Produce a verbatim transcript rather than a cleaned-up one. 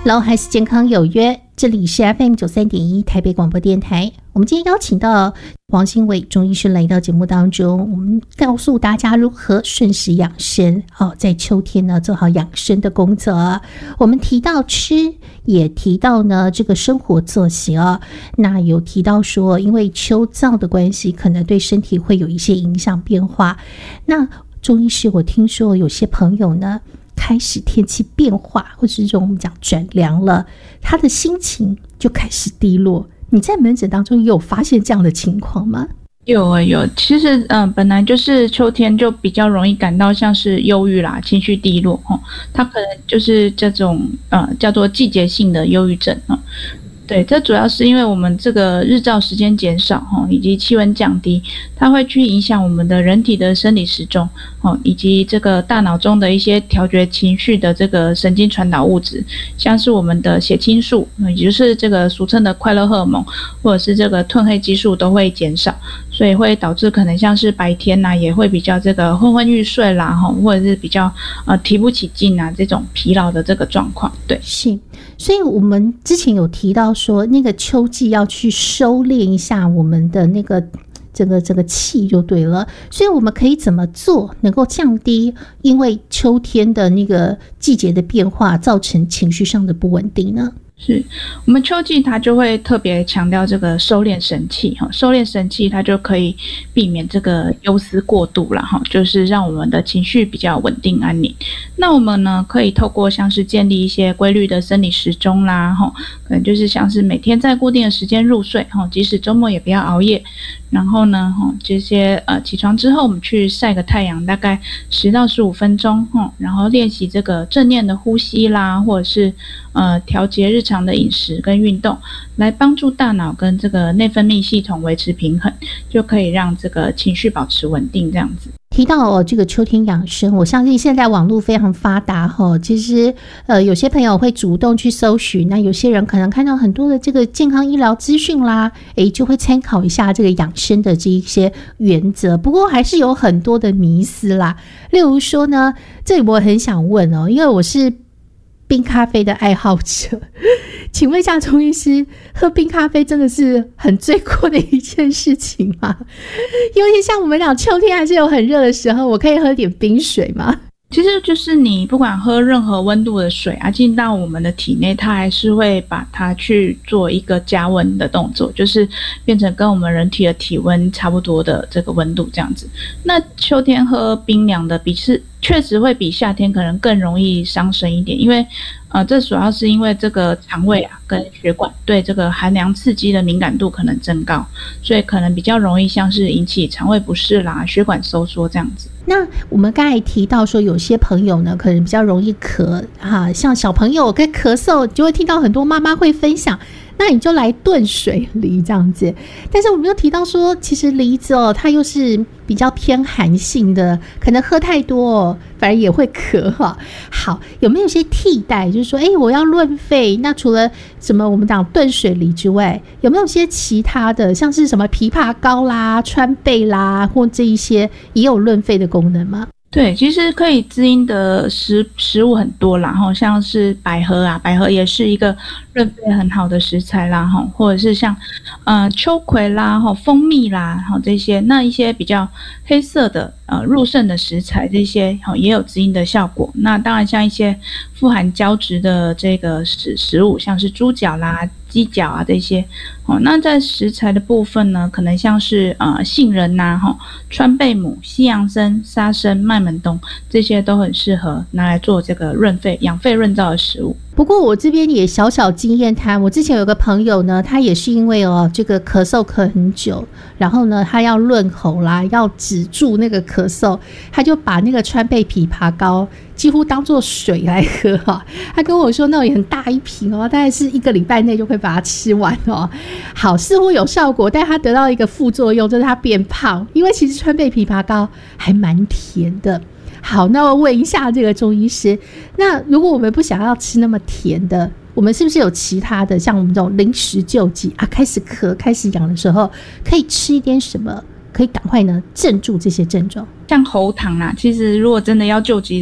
Hello， 还是健康有约，这里是 F M 九三点一 台北广播电台。我们今天邀请到黄兴伟中医师来到节目当中，我们告诉大家如何顺时养生哦，在秋天呢做好养生的工作。我们提到吃，也提到呢这个生活作息哦，那有提到说，因为秋燥的关系，可能对身体会有一些影响变化。那中医师，我听说有些朋友呢，开始天气变化，或者是这种我们讲转凉了，他的心情就开始低落。你在门诊当中也有发现这样的情况吗？ 有啊有，其实嗯、呃，本来就是秋天就比较容易感到像是忧郁啦，情绪低落哦，它可能就是这种呃叫做季节性的忧郁症啊。对，这主要是因为我们这个日照时间减少哈，以及气温降低，它会去影响我们的人体的生理时钟哦，以及这个大脑中的一些调节情绪的这个神经传导物质，像是我们的血清素，也就是这个俗称的快乐荷尔蒙，或者是这个褪黑激素都会减少，所以会导致可能像是白天呐、啊，也会比较这个昏昏欲睡啦哈，或者是比较呃提不起劲啊这种疲劳的这个状况。对， 是。所以我们之前有提到说，那个秋季要去收敛一下我们的那个这个这个气就对了。所以我们可以怎么做能够降低因为秋天的那个季节的变化造成情绪上的不稳定呢？ 是我们秋季它就会特别强调这个收敛神气，收敛神气它就可以避免这个忧思过度了，就是让我们的情绪比较稳定安宁。那我们呢可以透过像是建立一些规律的生理时钟啦，可能就是像是每天在固定的时间入睡，即使周末也不要熬夜。然后呢这些呃起床之后我们去晒个太阳，大概十到十五分钟，然后练习这个正念的呼吸啦，或者是呃调节日常的饮食跟运动，来帮助大脑跟这个内分泌系统维持平衡，就可以让这个情绪保持稳定这样子。 提到哦，这个秋天养生，我相信现在网络非常发达哈。其实呃，有些朋友会主动去搜寻，那有些人可能看到很多的这个健康医疗资讯啦，诶，就会参考一下这个养生的这一些原则。不过还是有很多的迷思啦，例如说呢，这里我很想问哦，因为我是冰咖啡的爱好者，请问一下钟医师，喝冰咖啡真的是很罪过的一件事情吗？尤其像我们讲秋天还是有很热的时候，我可以喝点冰水吗？ 其实就是你不管喝任何温度的水啊，进到我们的体内，它还是会把它去做一个加温的动作，就是变成跟我们人体的体温差不多的这个温度这样子。那秋天喝冰凉的比是确实会比夏天可能更容易伤身一点，因为呃，这主要是因为这个肠胃啊跟血管对这个寒凉刺激的敏感度可能增高，所以可能比较容易像是引起肠胃不适啦、血管收缩这样子。 那我们刚才提到说，有些朋友呢可能比较容易咳哈，像小朋友跟咳嗽，就会听到很多妈妈会分享，那你就来炖水梨这样子。但是我们又提到说，其实梨子哦，它又是比较偏寒性的，可能喝太多哦，反而也会咳哈。好，有没有一些替代？就是说，哎，我要润肺，那除了什么我们讲炖水梨之外，有没有一些其他的，像是什么枇杷膏啦、川贝啦，或这一些也有润肺的功能吗？ 对，其实可以滋阴的食食物很多啦，像是百合啊，百合也是一个润肺很好的食材啦，或者是像呃秋葵啦、蜂蜜啦这些，那一些比较黑色的呃入肾的食材，这些也有滋阴的效果。那当然像一些富含胶质的这个食食物，像是猪脚啦、鸡脚啊这些，哦，那在食材的部分呢，可能像是呃杏仁呐、啊、川贝母、西洋参、沙参、麦门冬，这些都很适合拿来做这个润肺、养肺润燥的食物。 不过我这边也小小经验谈，我之前有个朋友呢，他也是因为哦这个咳嗽咳很久，然后呢他要润喉啦，要止住那个咳嗽，他就把那个川贝枇杷膏几乎当作水来喝哈。他跟我说那种也很大一瓶哦，大概是一个礼拜内就会把它吃完哦。好，似乎有效果，但他得到一个副作用，就是他变胖，因为其实川贝枇杷膏还蛮甜的。好，那我问一下这个中医师，那如果我们不想要吃那么甜的，我们是不是有其他的像我们这种临时救急啊，开始咳开始痒的时候可以吃一点什么，可以赶快呢镇住这些症状？ 像喉糖啦，其实如果真的要救急